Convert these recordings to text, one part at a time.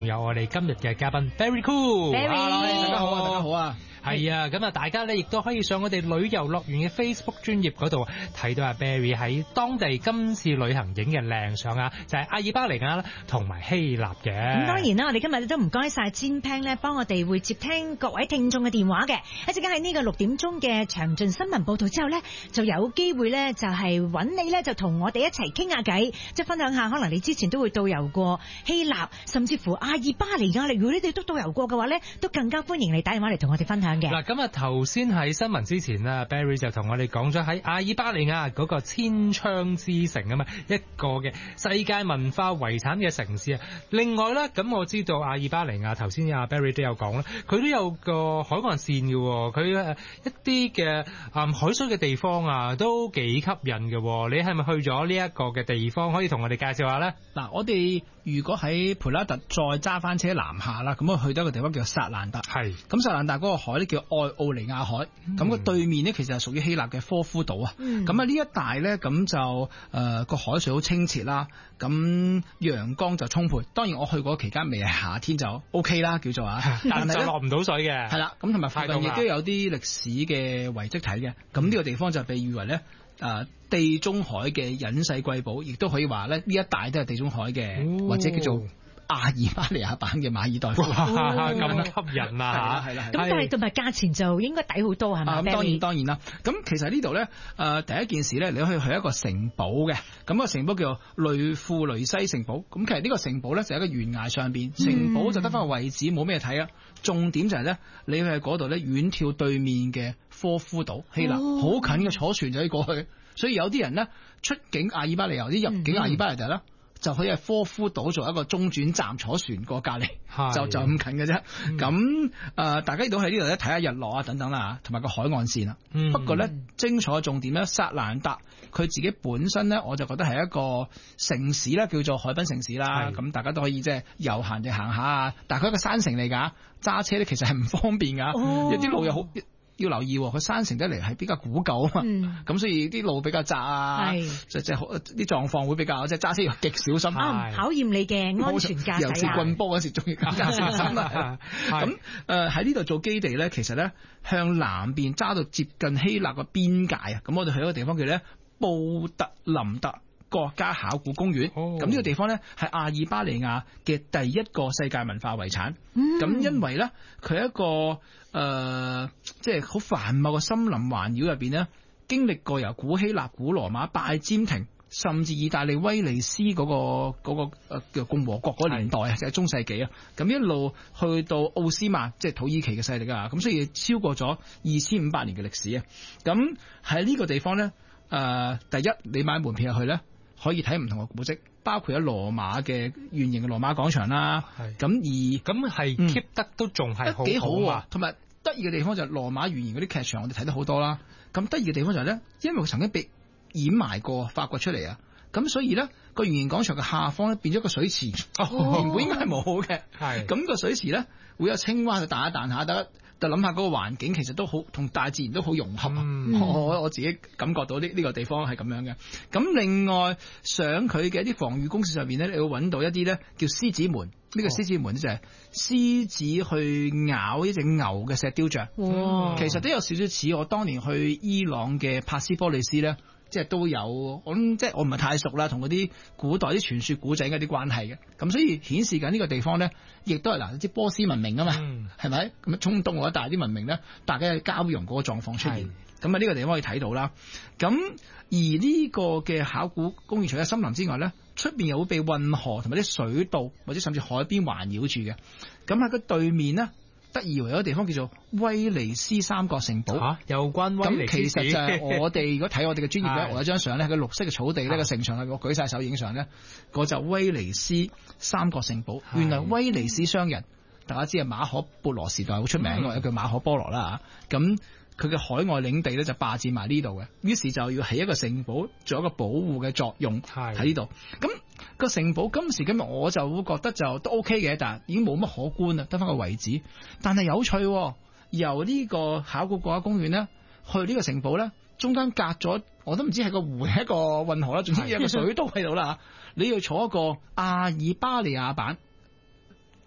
有我哋今日嘅嘉賓 Very Cool， 大家好啊，大家好啊。 係啊，咁啊，大家咧亦都可以上我哋旅遊樂園嘅 Facebook 專頁嗰度睇到阿 Barry 喺當地今次旅行影嘅靚相啊，就係阿爾巴尼亞啦，同埋希臘嘅。 咁當然啦，我哋今日都唔該晒Jin Pang咧，幫我哋會接聽各位聽眾嘅電話嘅。一陣間喺呢個6點鐘嘅詳盡新聞報道之後咧，就有機會咧就係揾你咧，就同我哋一齊傾下偈，即係分享下可能你之前都會導遊過希臘，甚至乎阿爾巴尼亞。如果你哋都導遊過嘅話咧，都更加歡迎你打電話嚟同我哋分享。 嗱，咁啊頭先喺新聞之前啦 Barry 就同我哋講咗喺阿爾巴尼亞嗰個千窗之城啊嘛，一個嘅世界文化遺產嘅城市啊。另外咧，咁我知道阿爾巴尼亞頭先阿 Barry 都有講啦，佢都有個海岸線嘅，佢一啲嘅海水嘅地方啊，都幾吸引嘅。你係咪去咗呢一個嘅地方？可以同我哋介紹下咧？ 嗱，我哋如果喺培拉特再揸翻車南下啦，咁啊去到一個地方叫薩蘭達。係，咁薩蘭達嗰個海咧叫愛奧尼亞海，咁個對面咧其實係屬於希臘嘅科夫島啊。咁啊呢一帶咧咁就個海水好清澈啦，咁陽光就充沛。當然我去嗰期間未係夏天就 OK 啦，叫做啊， 但係就落唔到水嘅。係啦， 咁同埋附近亦都有啲歷史嘅遺跡睇嘅。咁呢個地方就被譽為咧地中海嘅隱世瑰寶，亦都可以話咧呢一帶都係地中海嘅，或者叫做阿爾巴尼亞版嘅馬爾代夫。 咁吸引啊！ 係啦， 咁但係同埋價錢就應該抵好多係咪？ 咁當然啦。咁其實呢度咧第一件事咧，你可以去一個城堡嘅。咁個城堡叫做雷庫雷西城堡。咁其實呢個城堡咧就喺個懸崖上邊，城堡就得翻個位置，冇咩睇啊。重點就係咧，你去嗰度咧遠眺對面嘅科夫島希臘，好近嘅，坐船就可以過去。所以有啲人咧出境阿爾巴尼亞，啲入境阿爾巴尼亞咧，就可以喺科夫島做一個中轉站，坐船過隔離，就咁近嘅啫。咁大家亦都喺呢度咧睇下日落啊等等啦，同埋個海岸線啦。不過咧精彩嘅重點咧，薩蘭達佢自己本身咧，我就覺得係一個城市啦，叫做海濱城市啦。咁大家都可以即係遊行定行下啊。但係佢係一個山城嚟㗎，揸車咧其實係唔方便㗎，有啲路又好。要留意，佢山城得嚟係比較古舊啊嘛，咁所以啲路比較窄啊，即係啲狀況會比較即係揸車要極小心， 考驗你嘅安全駕駛啊。 尤其棍波嗰時仲要更加小心啦。咁喺呢度做基地咧，其實咧向南邊揸到接近希臘嘅邊界啊，咁我哋去一個地方叫咧布特林特國家考古公園。咁呢個地方咧係阿爾巴尼亞嘅第一個世界文化遺產。咁因為咧佢係一個即係好繁茂嘅森林環繞入邊咧，經歷過由古希臘、古羅馬、拜占庭，甚至意大利威尼斯嗰個叫共和國嗰個年代啊，就係中世紀啊。咁一路去到奧斯曼，即係土耳其嘅勢力啊。咁所以超過咗2500年嘅歷史啊。咁喺呢個地方咧，第一你買門票入去咧，可以睇唔同嘅古蹟，包括咗羅馬嘅圓形嘅羅馬廣場啦。咁係 keep 得都仲係幾好啊。同埋得意嘅地方就係羅馬圓形嗰啲劇場，我哋睇得好多啦。咁得意嘅地方就係咧，因為佢曾經被掩埋過、發掘出嚟啊。咁所以咧個圓形廣場嘅下方咧變咗個水池，原本應該係冇嘅。咁個水池咧會有青蛙去彈一彈下，就諗下嗰個環境其實都好同大自然都好融合啊。我自己感覺到呢個地方係咁樣嘅。咁另外上佢嘅一啲防禦工事上邊咧，你會揾到一啲咧叫獅子門。呢個獅子門咧就係獅子去咬一隻牛嘅石雕像。其實都有少少似我當年去伊朗嘅帕斯波利斯咧。即係都有，我諗即係我唔係太熟啦，同嗰啲古代啲傳說古仔嗰啲關係嘅，咁所以顯示緊呢個地方咧，亦都係嗱，啲波斯文明啊嘛，係咪？咁中東嗰一帶啲文明咧，大家嘅交融嗰個狀況出現，咁啊呢個地方可以睇到啦。咁而呢個嘅考古公園除咗森林之外咧，出邊又會被運河同埋啲水道或者甚至海邊環繞住嘅。咁喺佢對面咧，得意有一個地方叫做威尼斯三角城堡。 有關威尼斯。咁其實就係我哋如果睇我哋嘅專業咧，我有張相咧，喺個綠色嘅草地呢個城牆我舉晒手影相咧，嗰就威尼斯三角城堡。原來威尼斯商人，大家知係馬可波羅時代好出名嘅，有叫馬可波羅啦嚇。咁佢嘅海外領地咧就霸佔埋呢度嘅，於是就要起一個城堡，做一個保護嘅作用喺呢度。咁個城堡今時今日我就會覺得就都 OK 嘅，但係已經冇乜可觀啦，得翻個遺址。但係有趣，由呢個考古國家公園咧去呢個城堡咧，中間隔咗我都唔知係個湖係一個運河啦，總之有個水道喺度啦。你要坐一個阿爾巴尼亞版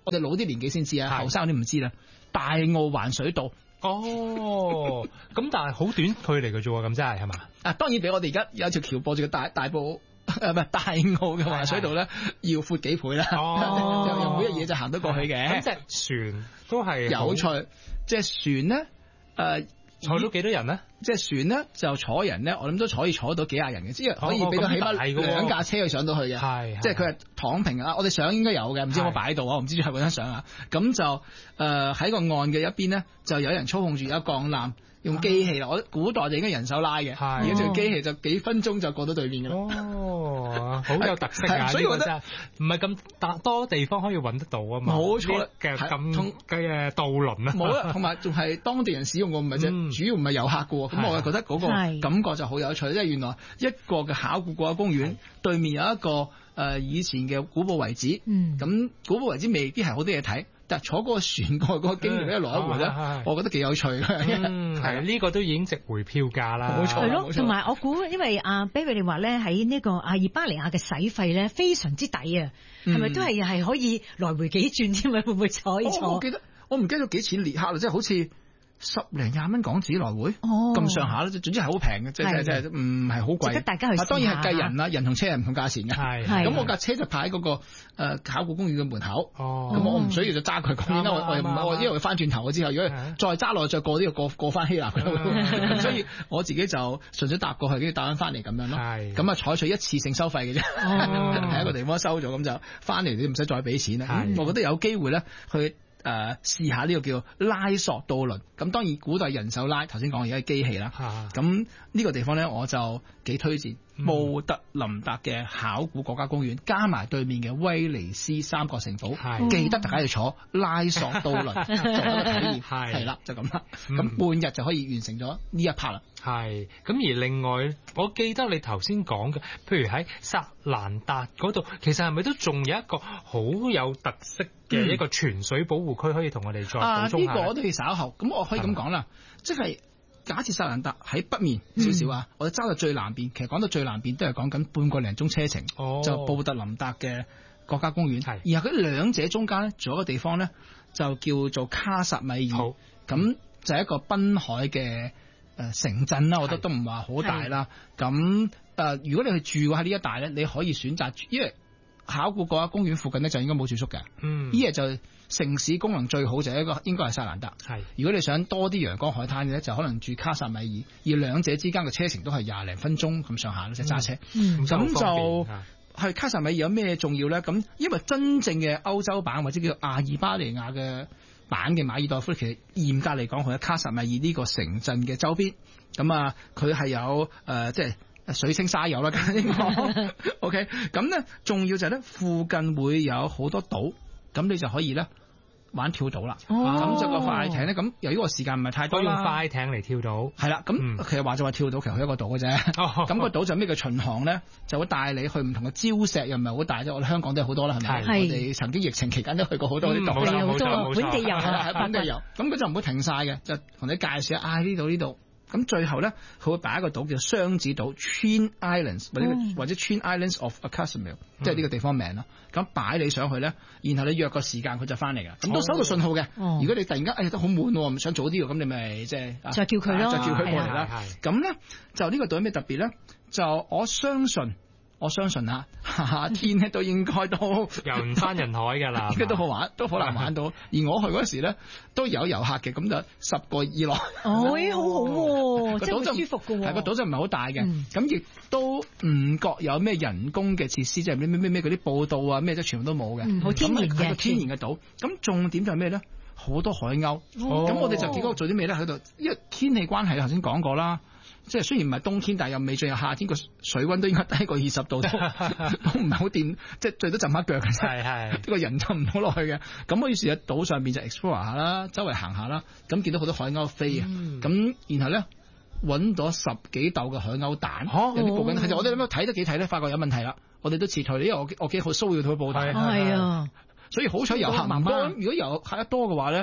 我哋老啲年紀先知啊， 係後生嗰啲唔知啦。大澳環水道哦，咁但係好短距離嘅啫喎，咁真係嘛？ 啊，當然比我哋而家有條橋播住嘅大埔。唔係大澳嘅環水道咧，要闊幾倍啦。 哦又每一嘢就行得過去嘅。 咁隻船都係有趣，即係船咧， 坐到幾多人咧？ 即係船咧就坐人咧，我諗都可以坐到幾廿人嘅，即係可以俾到起碼2架車去上到去嘅。 係， 即係佢係躺平啊！我哋相應該有嘅，唔知有冇擺喺度啊？我唔知係嗰張相啊。咁就喺個岸嘅一邊咧，就有人操控住有鋼纜。用機器啦，我古代就應該人手拉嘅，而家條機器就幾分鐘就過到對面嘅啦。 哦，好有特色啊！ 所以我覺得唔係咁多地方可以揾得到啊嘛。 冇錯啦， 嘅咁嘅渡輪啊， 冇啦，同埋仲係當地人使用嘅，唔係啫，主要唔係遊客嘅喎。咁我就覺得嗰個感覺就好有趣，即係原來一個嘅考古國家公園對面有一個以前嘅古堡遺址，咁古堡遺址未必係好多嘢睇。但坐嗰個船過嗰個經歷咧來一回咧，我覺得幾有趣嘅。 係呢個都已經值回票價啦。 冇錯， 係咯。同埋我估，因為Barry 你話咧喺呢個阿爾巴尼亞嘅使費咧非常之抵啊，係咪都係可以來回幾轉添啊？會唔會可以坐？ 我唔記得咗幾錢列克啦，即係好似10零20蚊港紙來回，咁上下啦，總之係好平嘅，即係唔係好貴。 值得大家去試下。 當然係計人啦，人同車係唔同價錢嘅。 係。 咁我架車就泊喺嗰個考古公園嘅門口。咁我唔需要就揸佢公園啦。我因為翻轉頭之後，如果再揸落去再過呢個過翻希臘嘅，所以我自己就純粹搭過去，跟住搭翻翻嚟咁樣咯。咁啊採取一次性收費嘅啫，喺一個地方收咗，咁就翻嚟你唔使再俾錢啦。我覺得有機會咧去。試下呢個叫拉索渡輪，咁當然古代人手拉，頭先講而家係機器啦。咁呢個地方咧我就幾推薦，布特林達嘅考古國家公園，加埋對面嘅威尼斯三角城堡，記得大家要坐拉索渡輪做一個體驗，係啦就咁啦。咁半日就可以完成咗呢一 part 啦。 係，咁而另外，我記得你頭先講嘅，譬如喺薩蘭達嗰度，其實係咪都仲有一個好有特色嘅一個泉水保護區，可以同我哋再補充下？ 呢個我都要稍後。咁我可以咁講啦，即係假設薩蘭達喺北面少少啊，我哋揸到最南邊，其實講到最南邊都係講緊半個零鐘車程，就布特林達嘅國家公園。然後佢兩者中間咧，仲有一個地方咧，就叫做卡薩米爾。咁就係一個濱海嘅城鎮啦，我覺得都唔話好大啦。咁如果你去住喺呢一帶咧，你可以選擇住，因為考古國家公園附近咧就應該冇住宿嘅。呢嘢就城市功能最好就係一個應該係薩蘭達。如果你想多啲陽光海灘嘅咧，就可能住卡薩米爾。而兩者之間嘅車程都係20零分鐘咁上下啦，即係揸車。咁就係卡薩米爾有咩重要咧？咁因為真正嘅歐洲版或者叫做阿爾巴尼亞嘅版嘅馬爾代夫，其實嚴格嚟講，佢喺卡薩米爾呢個城鎮嘅周邊。咁佢係有即係水清沙幼啦，簡單啲講。OK， 咁咧重要就係咧，附近會有好多島，咁你就可以咧玩跳島啦。咁就個快艇咧，咁由於個時間唔係太多啦， 用快艇嚟跳島。係啦，咁其實話就話跳島，其實去一個島嘅啫。咁個島就咩叫巡航咧，就會帶你去唔同嘅礁石，又唔係好大啫。我哋香港都有好多啦，係咪？我哋曾經疫情期間都去過好多啲島， 好多本地遊啊， 本地遊。咁佢就唔會停晒嘅，就同你介紹下呢度。咁最後咧，佢會擺一個島叫雙子島 （Twin Islands） 或者 Twin Islands of Casimir， 即係呢個地方名啦。咁擺你上去咧，然後你約個時間，佢就翻嚟㗎。咁都收到信號嘅。如果你突然間都好悶喎，唔想早啲喎，咁你咪即係再叫佢咯， 再叫佢過嚟啦。咁咧就呢個島有咩特別咧？就我相信啊，夏天咧都應該都遊唔翻人海㗎啦， 應該都好玩，都好難玩到。而我去嗰時咧都有遊客嘅，咁就10個以內。 好好喎，真係舒服㗎喎。 係個島就唔係好大嘅，咁亦都唔覺有咩人工嘅設施，即係咩嗰啲步道啊，咩即係全部都冇嘅， 好天然嘅。 係個天然嘅島。咁重點就係咩咧？好多海鷗。咁我哋就結果做啲咩咧？喺度，因為天氣關係，頭先講過啦。即係雖然唔係冬天，但係又未進入夏天，個水溫都應該低過20度，都唔係好掂，即係最多浸下腳嘅啫。係個人就唔好落去嘅。咁我於是喺島上邊就 explore 下啦，周圍行下啦。咁見到好多海鷗飛啊。咁然後咧揾到10幾竇嘅海鷗蛋，有啲報緊。其實我哋咁樣睇得幾睇咧，發覺有問題啦。我哋都撤退，因為我幾好騷擾佢報蛋。 係啊。 所以好彩遊客唔多。如果遊客一多嘅話咧，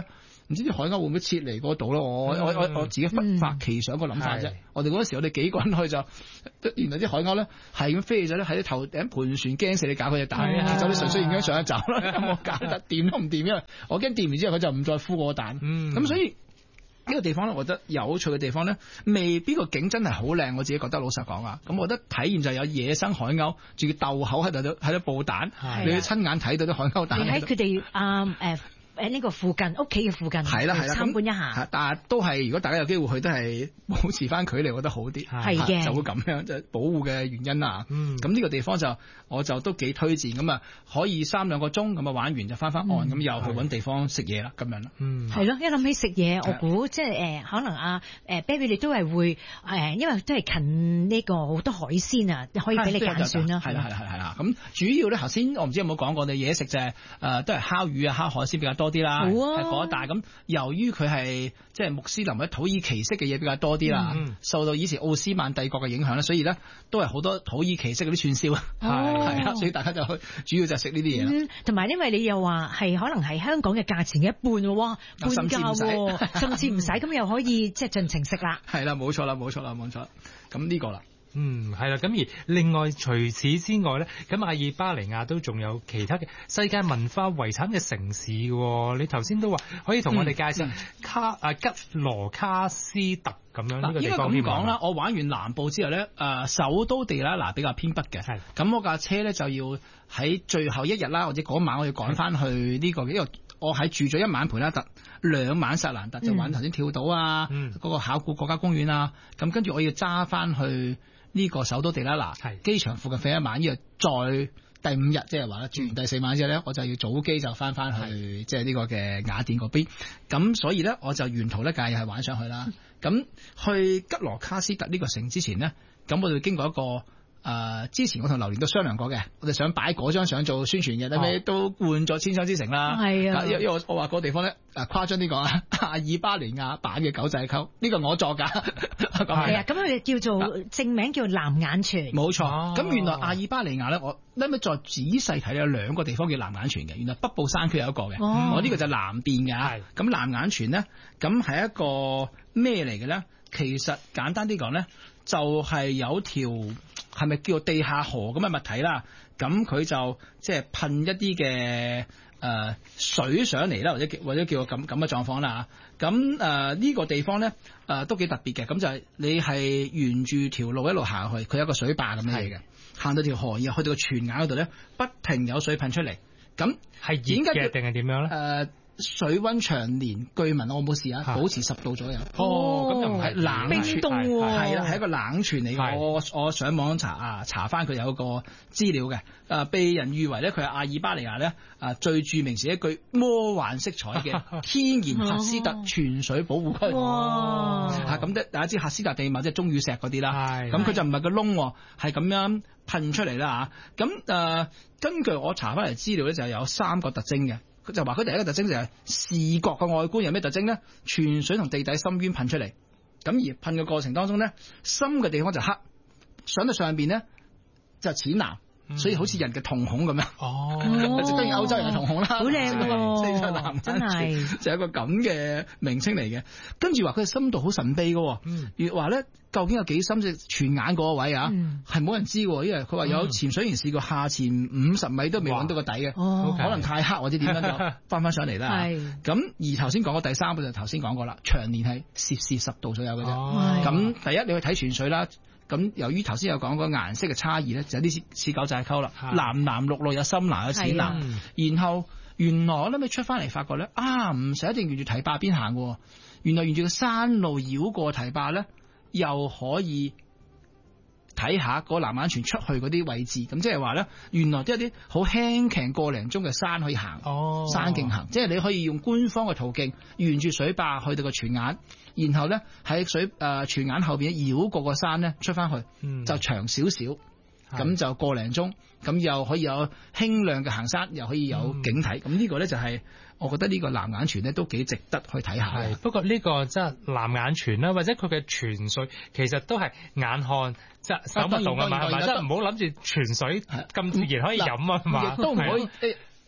唔知啲海鷗會唔會撤離嗰度咯？我自己忽發奇想個諗法啫。我哋嗰時我哋幾個人去就，原來啲海鷗咧係咁飛咗咧，喺啲頭頂盤旋，驚死你搞佢隻蛋，走啲水雖然驚上一走啦，我搞得掂都唔掂，因為我驚掂完之後佢就唔再孵個蛋。咁所以呢個地方咧，我覺得有趣嘅地方咧，未必個景真係好靚，我自己覺得老實講啊。咁我覺得體驗就有野生海鷗，仲要竇口喺度爆蛋，你要親眼睇到啲海鷗蛋。 你喺佢哋呢個附近屋企嘅附近係啦參觀一下。 但係都係如果大家有機會去，都係保持翻距離，我覺得好啲。係嘅，就會咁樣即係保護嘅原因啊。咁呢個地方我就都幾推薦，咁啊可以3-2個鐘咁啊玩完就翻岸，咁又去揾地方食嘢啦咁樣啦。係咯，一諗起食嘢，我估即係可能Barry 你都係會因為都係近呢個好多海鮮啊，可以俾你揀選啦。係啦。咁主要咧頭先我唔知有冇講過，你嘢食就係都係烤魚啊、烤海鮮比較多啲啦，係嗰一帶。咁由於佢係即係穆斯林或者土耳其式嘅嘢比較多啲啦，受到以前奧斯曼帝國嘅影響咧，所以咧都係好多土耳其式嗰啲串燒啊，係啦，所以大家就去主要就係食呢啲嘢啦。同埋因為你又話係可能係香港嘅價錢嘅一半喎，半價，甚至唔使咁又可以即係盡情食啦。係啦，冇錯啦。咁呢個啦。係啦，咁而另外除此之外咧，咁阿爾巴尼亞都仲有其他嘅世界文化遺產嘅城市嘅。你頭先都話可以同我哋介紹吉羅卡斯特咁樣呢個地方。應該咁講啦，我玩完南部之後咧，首都地拉那比較偏北嘅，咁我架車咧就要喺最後一日啦，或者嗰晚我要趕翻去呢個，因為我喺住咗一晚培拉特，2晚薩蘭特，就玩頭先跳島啊，嗰個考古國家公園啊，咁跟住我要揸翻去呢個首都地拉那機場附近瞓一晚，呢個再第5日即係話住完第4晚之後咧，我就要早機就翻去即係呢個嘅雅典嗰邊。咁所以咧，我就沿途咧梗係玩上去啦。咁去吉羅卡斯特呢個城之前咧，咁我哋經過一個之前我同榴蓮都商量過嘅，我哋想擺嗰張相做宣傳嘅，後尾都換咗千秋之城啦。係啊，因為我話嗰個地方咧誇張啲講啊，阿爾巴尼亞版嘅九寨溝，呢個我作㗎。係啊，咁佢叫做正名叫藍眼泉。冇錯。咁原來阿爾巴尼亞咧，我後尾再仔細睇有2個地方叫藍眼泉嘅。原來北部山區有一個嘅，我呢個就南邊嘅。咁藍眼泉咧，咁係一個咩嚟嘅咧？其實簡單啲講咧，就係有條係咪叫地下河咁嘅物體啦？咁佢就即係噴一啲嘅水上嚟啦，或者叫咁嘅狀況啦。咁呢個地方咧都幾特別嘅。咁就係你係沿住條路一路行去，佢有個水壩咁樣嘢嘅，行到條河，然後去到個泉眼嗰度咧，不停有水噴出嚟。咁係熱嘅定係點樣咧？水溫長年，據聞我冇事啊，保持10度左右。咁就唔係冷冰凍喎。係啦，係一個冷泉嚟嘅。我上網查翻佢有個資料嘅。被人譽為咧，佢係阿爾巴尼亞咧最著名是一句魔幻色彩嘅天然喀斯特泉水保護區。哇！咁大家知喀斯特地貌即係鐘乳石嗰啲啦。咁佢就唔係個窿，係咁樣噴出嚟啦嚇。咁根據我查翻嚟資料咧，就係有3個特徵嘅。佢就話佢第一個特徵就係視覺嘅外觀有咩特徵咧？泉水同地底深淵噴出嚟，咁而噴嘅過程當中咧，深嘅地方就黑，上到上邊咧就淺藍。所以好似人嘅瞳孔咁樣。當然歐洲人嘅瞳孔啦，好靚喎，真係就係一個咁嘅名稱嚟嘅。跟住話佢嘅深度好神秘嘅，越話咧究竟有幾深？即係泉眼嗰個位啊，係冇人知喎，因為佢話有潛水員試過下潛50米都未揾到個底嘅，可能太黑或者點樣就翻上嚟啦。咁而頭先講過第3個就頭先講過啦，長年係攝氏10度左右嘅啫。咁第一你去睇泉水啦。咁由於頭先有講個顏色嘅差異咧，就有啲似九寨溝啦，藍藍綠綠有深藍有淺藍。然後原來我諗你出翻嚟發覺咧，唔使一定沿住堤壩邊行嘅，原來沿住個山路繞過堤壩咧，又可以睇下個藍眼泉出去嗰啲位置。咁即係話咧，原來都有啲好輕騎個零鐘嘅山可以行，山徑行，即係你可以用官方嘅途徑沿住水壩去到個泉眼。然後咧喺泉眼後邊繞過個山咧出翻去，就長少少，咁就個零鐘，咁又可以有輕量嘅行山，又可以有景睇。咁呢個咧就係我覺得呢個藍眼泉咧都幾值得去睇下。不過呢個即係藍眼泉啦，或者佢嘅泉水其實都係眼看即係手不動啊嘛，係咪？即係唔好諗住泉水咁自然可以飲啊嘛，亦都唔可以。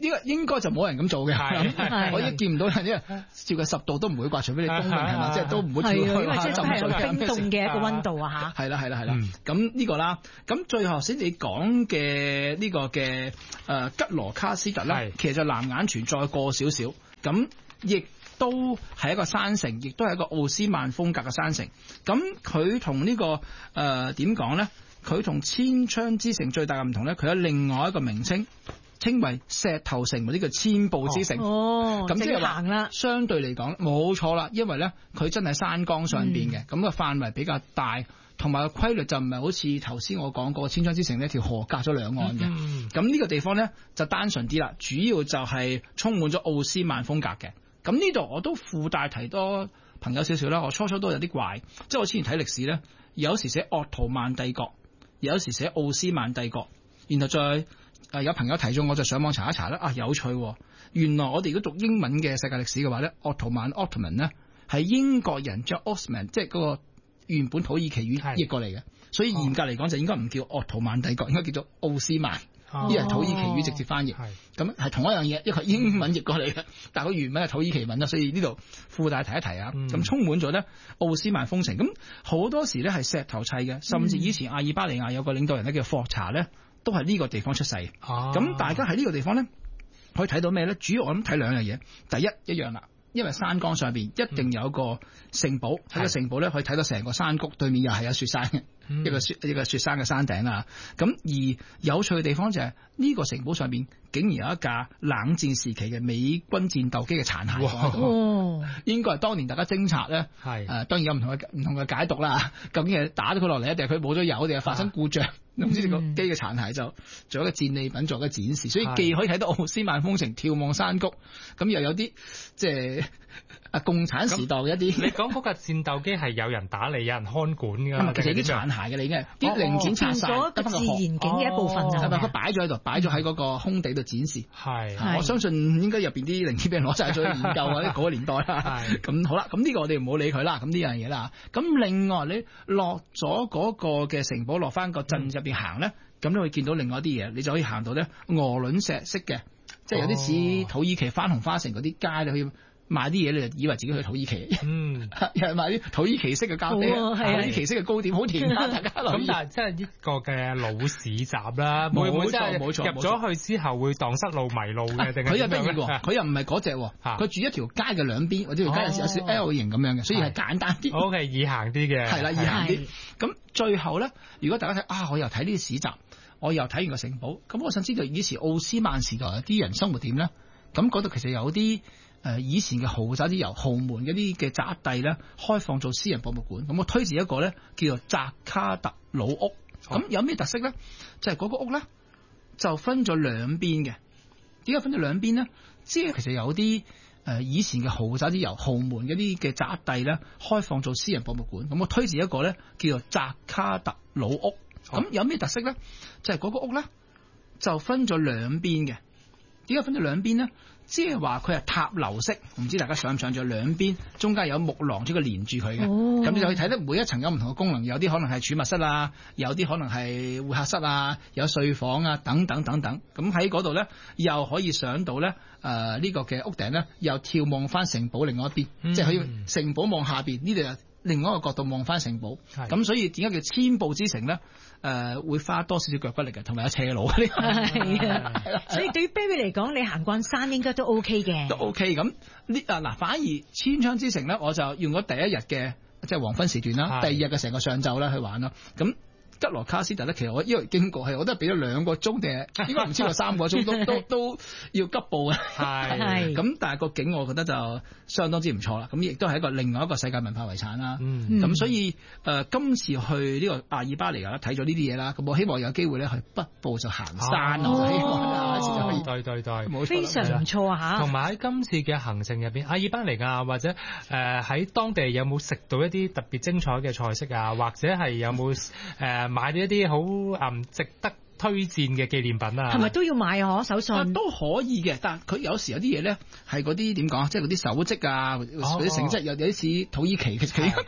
呢個應該就冇人咁做嘅。 係我已經見唔到人，因為照佢10度都唔會掛，除非你冬令係嘛，即係都唔會跳去因為即係真係有浸冰凍嘅一個溫度啊嚇。 係啦。咁呢個啦，咁最後先你講嘅呢個嘅吉羅卡斯特咧，其實就南眼泉再過少少，咁亦都係一個山城，亦都係一個奧斯曼風格嘅山城。咁佢同呢個點講咧？佢同千窗之城最大嘅唔同咧，佢有另外一個名稱，稱為石頭城或者叫千步之城。咁即係話相對嚟講冇錯啦，因為咧佢真係山崗上邊嘅，咁個範圍比較大，同埋個規律就唔係好似頭先我講過千窗之城呢條河隔咗兩岸嘅。咁呢個地方咧就單純啲啦，主要就係充滿咗奧斯曼風格嘅。咁呢度我都附帶提多朋友少少啦。我初都有啲怪，即係我之前睇歷史咧，有時寫鄂圖曼帝國，有時寫奧斯曼帝國，然後再有朋友提咗，我就上網查一查啦。有趣喎，原來我哋如果讀英文嘅世界歷史嘅話咧，鄂圖曼 Ottoman 咧係英國人將 Osman 即係嗰個原本土耳其語譯過嚟嘅，所以嚴格嚟講就應該唔叫鄂圖曼帝國，應該叫做奧斯曼。呢係土耳其語直接翻譯，咁係同一樣嘢，一個英文譯過嚟嘅，但係佢原文係土耳其文啦，所以呢度附帶提一提啊。咁充滿咗咧奧斯曼風情，咁好多時咧係石頭砌嘅，甚至以前阿爾巴尼亞有個領導人咧叫霍查咧，都係呢個地方出世。咁大家喺呢個地方咧可以睇到咩咧？主要我諗睇兩樣嘢，第一樣啦。因為山崗上邊一定有一個城堡，喺個城堡咧可以睇到成個山谷，對面又係有雪山嘅，一個雪山嘅山頂啊。咁而有趣嘅地方就係呢個城堡上邊竟然有一架冷戰時期嘅美軍戰鬥機嘅殘骸喺度，應該係當年大家偵察咧，當然有唔同嘅解讀啦。究竟係打咗佢落嚟，定係佢冇咗油，定係發生故障？唔知個機嘅殘骸就做一個戰利品，做一個展示，所以既可以睇到奧斯曼風情，眺望山谷，咁又有啲即係共產時代嘅一啲。 你講嗰架戰鬥機係有人打理，有人看管㗎， 其實啲殘骸嘅你嘅啲零件拆晒， 得翻個自然景嘅一部分啊。 係咪佢擺咗喺度，擺咗喺嗰個空地度展示？ 係， 我相信應該入邊啲零件俾人攞晒咗去研究啊！嗰個年代啦。咁好啦，咁呢個我哋唔好理佢啦。咁呢樣嘢啦。咁另外你落咗嗰個嘅城堡，落翻個鎮入邊行咧，咁你會見到另外一啲嘢，你就可以行到咧鵝卵石式嘅，即係有啲似土耳其番紅花城嗰啲街，你可以買啲嘢，你就以為自己去土耳其。又係買啲土耳其式嘅咖啡，土耳其式嘅糕點，好甜啊！大家留意。 咁但係即係一個嘅老市集啦，會唔會真係入咗去之後會蕩失路迷路嘅？定係佢又得意喎，佢又唔係嗰隻喎，佢住一條街嘅兩邊，或者條街有少少 L 型咁樣嘅，所以係簡單啲。 OK，易行啲嘅。 係啦，易行啲。咁最後咧，如果大家睇我又睇呢啲市集，我又睇完個城堡，咁我想知道以前奧斯曼時代啲人生活點咧？咁嗰度其實有啲以前嘅豪宅啲由豪門嗰啲嘅宅地咧，開放做私人博物館。咁我推薦一個咧叫做扎卡特老屋。咁有咩特色咧？就係嗰個屋咧就分咗兩邊嘅。點解分咗兩邊咧？即係其實有啲以前嘅豪宅啲由豪門嗰啲嘅宅地咧，開放做私人博物館。咁我推薦一個咧叫做扎卡特老屋。咁有咩特色咧？就係嗰個屋咧就分咗兩邊嘅。點解分咗兩邊咧？即係話佢係塔樓式，唔知大家想唔想像兩邊中間有木廊呢個連住佢嘅，咁你就可以睇得每一層有唔同嘅功能，有啲可能係儲物室啊，有啲可能係會客室啊，有睡房啊等等等等。咁喺嗰度咧，又可以上到咧呢個嘅屋頂咧，又眺望翻城堡另外一邊，即係可以城堡望下邊，呢度又另外一個角度望翻城堡。咁所以點解叫千步之城咧？會花多少少腳骨力嘅，同埋有斜路。 係啊，所以對於 Barry 嚟講，你行慣山應該都 OK 嘅。 都 OK 咁嗱，反而千窗之城咧，我就用咗第一日嘅即係黃昏時段啦，第二日嘅成個上晝啦去玩啦。咁吉羅卡斯特咧，其實我因為經過係，我都係俾咗2個鐘定係應該唔超過3個鐘，都要急步嘅。係。咁但係個景我覺得就相當之唔錯啦。咁亦都係另外一個世界文化遺產啦。咁所以今次去呢個阿爾巴尼亞睇咗呢啲嘢啦。咁我希望有機會咧去北部就行山啊！我希望下一次就可以。 對， 非常唔錯啊！ 同埋喺今次嘅行程入邊，阿爾巴尼亞或者喺當地有冇食到一啲特別精彩嘅菜式啊？或者係有冇買到一啲好值得推薦嘅紀念品啊？ 係咪都要買啊？手信都可以嘅，但係佢有時有啲嘢咧係嗰啲點講啊？即係嗰啲手織啊，嗰啲成質有啲似土耳其。其實佢應該講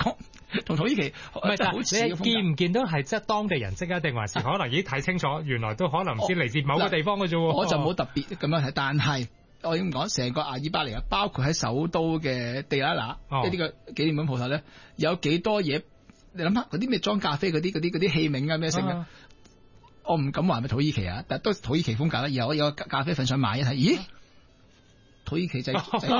同土耳其唔係，但好似係你見唔見到係即係當地人識啊？定還是可能已經睇清楚，原來都可能唔知嚟自某個地方嘅啫喎。 我就冇特別咁樣睇，但係我咁講，成個阿爾巴尼亞，包括喺首都嘅地拉那呢啲嘅紀念品鋪頭咧，有幾多嘢？你諗下嗰啲咩裝咖啡嗰啲器皿啊咩剩啊？我唔敢話係咪土耳其啊，但都土耳其風格啦。然後我有個咖啡粉想買一睇，咦？土耳其製